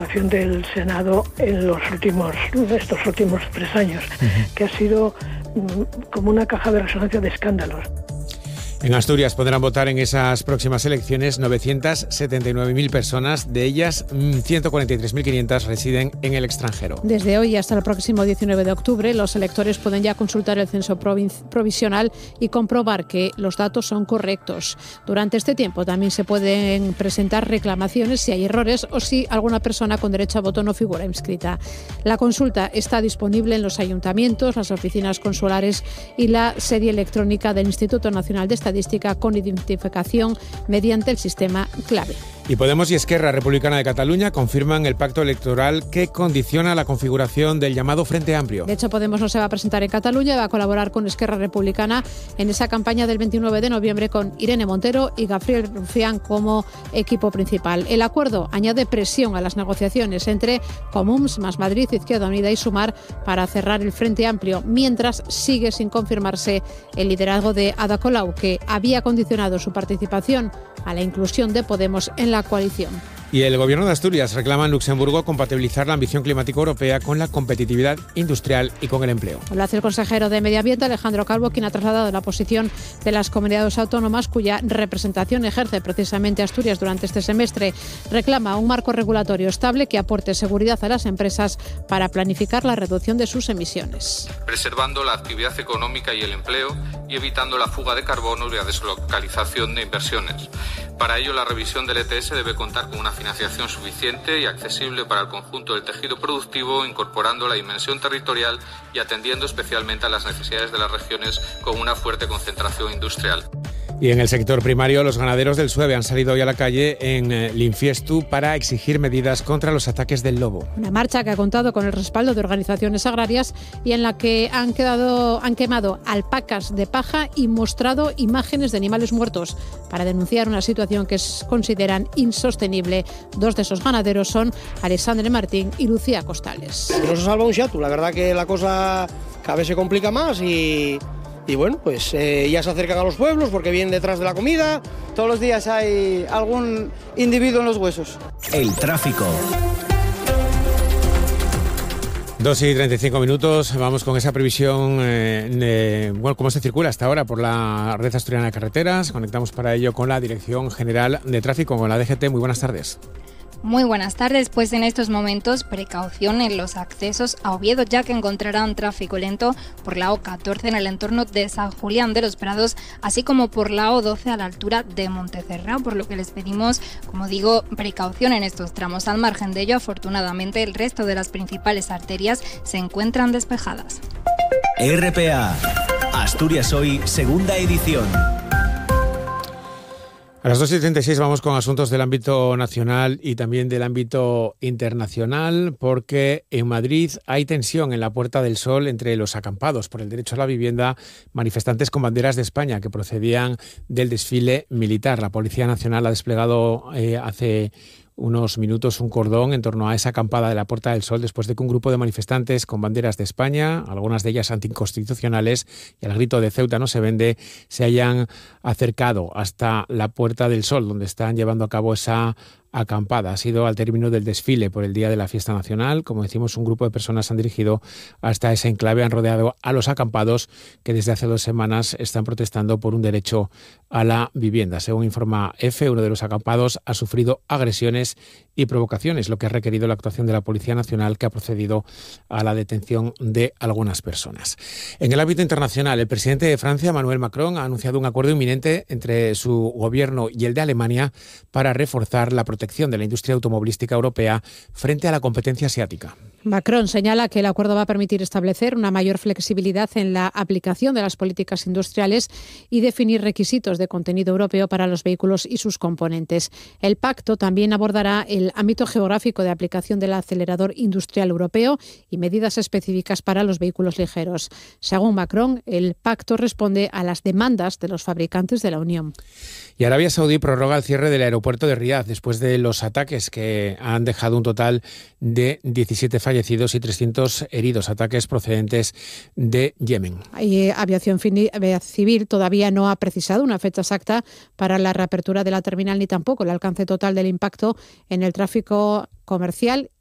del Senado en estos últimos 3 años, que ha sido como una caja de resonancia de escándalos. En Asturias podrán votar en esas próximas elecciones 979.000 personas, de ellas 143.500 residen en el extranjero. Desde hoy hasta el próximo 19 de octubre, los electores pueden ya consultar el censo provisional y comprobar que los datos son correctos. Durante este tiempo también se pueden presentar reclamaciones si hay errores o si alguna persona con derecho a voto no figura inscrita. La consulta está disponible en los ayuntamientos, las oficinas consulares y la sede electrónica del Instituto Nacional de Estadística con identificación mediante el sistema clave. Y Podemos y Esquerra Republicana de Cataluña confirman el pacto electoral que condiciona la configuración del llamado Frente Amplio. De hecho, Podemos no se va a presentar en Cataluña y va a colaborar con Esquerra Republicana en esa campaña del 29 de noviembre con Irene Montero y Gabriel Rufián como equipo principal. El acuerdo añade presión a las negociaciones entre Comuns, Más Madrid, Izquierda Unida y Sumar para cerrar el Frente Amplio, mientras sigue sin confirmarse el liderazgo de Ada Colau, que había condicionado su participación a la inclusión de Podemos en la coalición. Y el Gobierno de Asturias reclama en Luxemburgo compatibilizar la ambición climática europea con la competitividad industrial y con el empleo. Lo hace el consejero de Medio Ambiente, Alejandro Calvo, quien ha trasladado la posición de las comunidades autónomas cuya representación ejerce precisamente Asturias durante este semestre. Reclama un marco regulatorio estable que aporte seguridad a las empresas para planificar la reducción de sus emisiones. Preservando la actividad económica y el empleo y evitando la fuga de carbono y la deslocalización de inversiones. Para ello, la revisión del ETS debe contar con una financiación suficiente y accesible para el conjunto del tejido productivo, incorporando la dimensión territorial y atendiendo especialmente a las necesidades de las regiones con una fuerte concentración industrial. Y en el sector primario, los ganaderos del Sueve han salido hoy a la calle en Linfiestu para exigir medidas contra los ataques del lobo. Una marcha que ha contado con el respaldo de organizaciones agrarias y en la que han quemado alpacas de paja y mostrado imágenes de animales muertos para denunciar una situación que consideran insostenible. Dos de esos ganaderos son Alexandre Martín y Lucía Costales. No se salva un xatu, la verdad que la cosa cada vez se complica más y bueno, pues ya se acercan a los pueblos porque vienen detrás de la comida. Todos los días hay algún individuo en los huesos. El tráfico. 2:35. Vamos con esa previsión cómo se circula hasta ahora por la red asturiana de carreteras. Conectamos para ello con la Dirección General de Tráfico, con la DGT. Muy buenas tardes. Muy buenas tardes, pues en estos momentos precaución en los accesos a Oviedo, ya que encontrarán tráfico lento por la O14 en el entorno de San Julián de los Prados, así como por la O12 a la altura de Montecerrao, por lo que les pedimos, como digo, precaución en estos tramos. Al margen de ello, afortunadamente, el resto de las principales arterias se encuentran despejadas. RPA, Asturias Hoy, segunda edición. A las 2:36 vamos con asuntos del ámbito nacional y también del ámbito internacional, porque en Madrid hay tensión en la Puerta del Sol entre los acampados por el derecho a la vivienda, manifestantes con banderas de España que procedían del desfile militar. La Policía Nacional ha desplegado hace unos minutos un cordón en torno a esa acampada de la Puerta del Sol después de que un grupo de manifestantes con banderas de España, algunas de ellas anticonstitucionales y al grito de Ceuta no se vende, se hayan acercado hasta la Puerta del Sol, donde están llevando a cabo esa acampada. Ha sido al término del desfile por el Día de la Fiesta Nacional. Como decimos, un grupo de personas han dirigido hasta ese enclave, han rodeado a los acampados que desde hace 2 semanas están protestando por un derecho a la vivienda. Según informa EFE, uno de los acampados ha sufrido agresiones y provocaciones, lo que ha requerido la actuación de la Policía Nacional, que ha procedido a la detención de algunas personas. En el ámbito internacional, el presidente de Francia, Emmanuel Macron, ha anunciado un acuerdo inminente entre su gobierno y el de Alemania para reforzar la protección de la industria automovilística europea frente a la competencia asiática. Macron señala que el acuerdo va a permitir establecer una mayor flexibilidad en la aplicación de las políticas industriales y definir requisitos de contenido europeo para los vehículos y sus componentes. El pacto también abordará el ámbito geográfico de aplicación del acelerador industrial europeo y medidas específicas para los vehículos ligeros. Según Macron, el pacto responde a las demandas de los fabricantes de la Unión. Y Arabia Saudí prorroga el cierre del aeropuerto de Riad después de de los ataques que han dejado un total de 17 fallecidos y 300 heridos, ataques procedentes de Yemen. Aviación Civil todavía no ha precisado una fecha exacta para la reapertura de la terminal ni tampoco el alcance total del impacto en el tráfico comercial